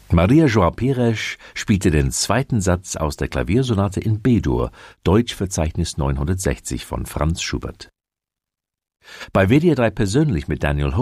Maria João Pires spielte den zweiten Satz aus der Klaviersonate in B-Dur, Deutschverzeichnis 960 von Franz Schubert. Bei WDR 3 persönlich mit Daniel